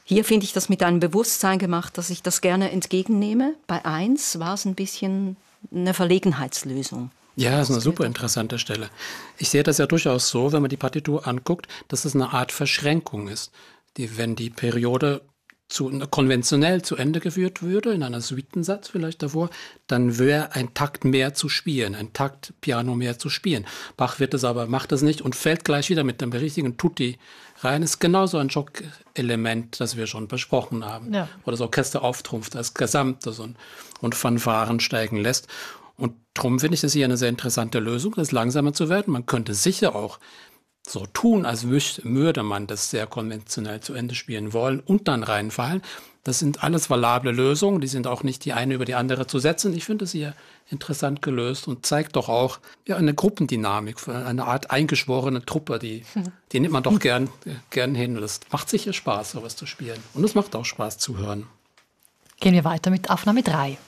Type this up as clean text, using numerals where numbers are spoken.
Hier finde ich das mit einem Bewusstsein gemacht, dass ich das gerne entgegennehme. Bei 1 war es ein bisschen eine Verlegenheitslösung. Ja, das ist eine super interessante Stelle. Ich sehe das ja durchaus so, wenn man die Partitur anguckt, dass es eine Art Verschränkung ist. Wenn die Periode konventionell zu Ende geführt würde, in einer Suitensatz vielleicht davor, dann wäre ein Takt mehr zu spielen, ein Takt Piano mehr zu spielen. Bach macht es nicht und fällt gleich wieder mit dem richtigen Tutti rein. Ist genauso ein Schockelement, das wir schon besprochen haben. Ja. Wo das Orchester auftrumpft als Gesamtes und Fanfaren steigen lässt. Und darum finde ich das hier eine sehr interessante Lösung, das langsamer zu werden. Man könnte sicher auch so tun, als würde man das sehr konventionell zu Ende spielen wollen und dann reinfallen. Das sind alles valable Lösungen, die sind auch nicht die eine über die andere zu setzen. Ich finde es hier interessant gelöst und zeigt doch auch eine Gruppendynamik, eine Art eingeschworene Truppe, die nimmt man doch gern hin. Und das macht sicher Spaß, sowas zu spielen. Und es macht auch Spaß zu hören. Gehen wir weiter mit Aufnahme 3.